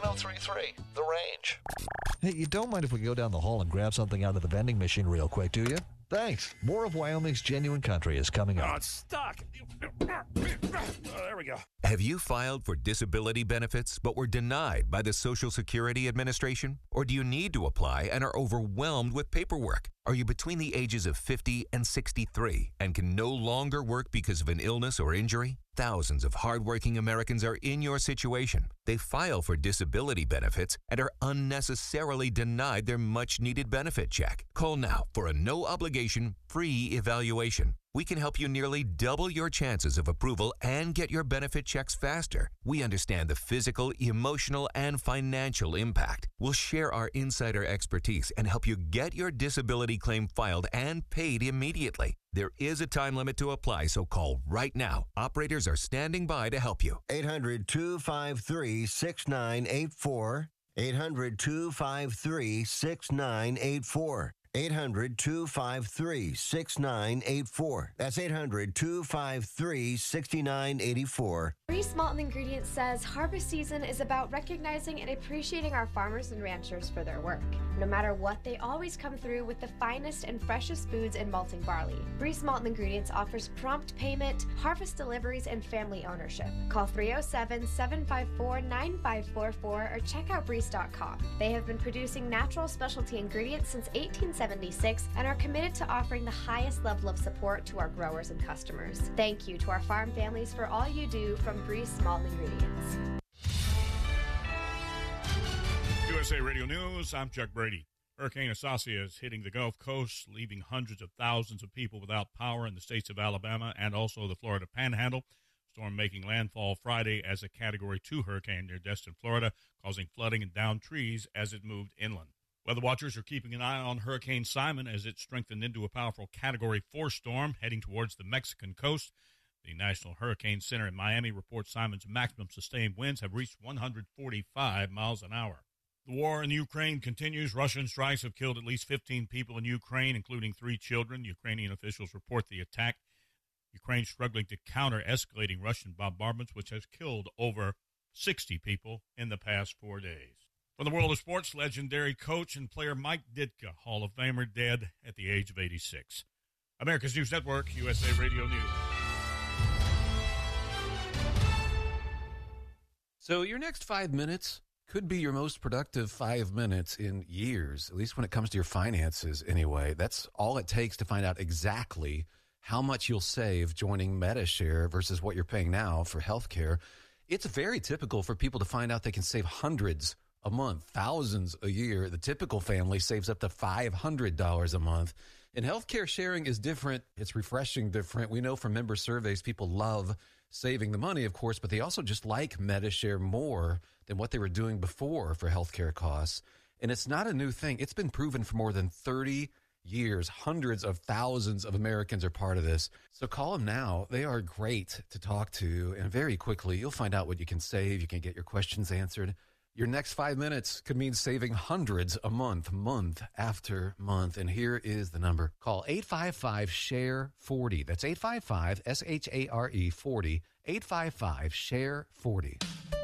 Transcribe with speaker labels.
Speaker 1: 1033, The Range.
Speaker 2: Hey, you don't mind if we go down the hall and grab something out of the vending machine real quick, do you? Thanks. More of Wyoming's Genuine Country is coming up.
Speaker 3: Oh, it's stuck. There we go.
Speaker 4: Have you filed for disability benefits but were denied by the Social Security Administration? Or do you need to apply and are overwhelmed with paperwork? Are you between the ages of 50 and 63 and can no longer work because of an illness or injury? Thousands of hardworking Americans are in your situation. They file for disability benefits and are unnecessarily denied their much-needed benefit check. Call now for a no-obligation, free evaluation. We can help you nearly double your chances of approval and get your benefit checks faster. We understand the physical, emotional, and financial impact. We'll share our insider expertise and help you get your disability claim filed and paid immediately. There is a time limit to apply, so call right now. Operators are standing by to help you.
Speaker 5: 800-253-6984. 800-253-6984. 800-253-6984. That's 800-253-6984.
Speaker 6: Reese Malt and Ingredients says harvest season is about recognizing and appreciating our farmers and ranchers for their work. No matter what, they always come through with the finest and freshest foods in malting barley. Reese Malt and Ingredients offers prompt payment, harvest deliveries, and family ownership. Call 307-754-9544 or check out Breeze.com. They have been producing natural specialty ingredients since 1876 and are committed to offering the highest level of support to our growers and customers. Thank you to our farm families for all you do from Breeze Malt and Ingredients.
Speaker 3: USA Radio News, I'm Chuck Brady. Hurricane Asasya is hitting the Gulf Coast, leaving hundreds of thousands of people without power in the states of Alabama and also the Florida Panhandle. Storm making landfall Friday as a Category 2 hurricane near Destin, Florida, causing flooding and downed trees as it moved inland. Weather watchers are keeping an eye on Hurricane Simon as it strengthened into a powerful Category 4 storm heading towards the Mexican coast. The National Hurricane Center in Miami reports Simon's maximum sustained winds have reached 145 miles an hour. The war in Ukraine continues. Russian strikes have killed at least 15 people in Ukraine, including 3 children. Ukrainian officials report the attack. Ukraine struggling to counter escalating Russian bombardments, which has killed over 60 people in the past 4 days. From the world of sports, legendary coach and player Mike Ditka, Hall of Famer, dead at the age of 86. America's News Network, USA Radio News.
Speaker 7: So your next 5 minutes could be your most productive 5 minutes in years, at least when it comes to your finances anyway. That's all it takes to find out exactly how much you'll save joining MediShare versus what you're paying now for health care. It's very typical for people to find out they can save hundreds a month, thousands a year. The typical family saves up to $500 a month. And healthcare sharing is different. It's refreshing different. We know from member surveys, people love saving the money, of course, but they also just like MediShare more than what they were doing before for healthcare costs. And it's not a new thing. It's been proven for more than 30 years. Hundreds of thousands of Americans are part of this. So call them now. They are great to talk to. And very quickly, you'll find out what you can save. You can get your questions answered. Your next 5 minutes could mean saving hundreds a month, month after month. And here is the number. Call 855-SHARE-40. That's 855-SHARE 40. 855-SHARE-40.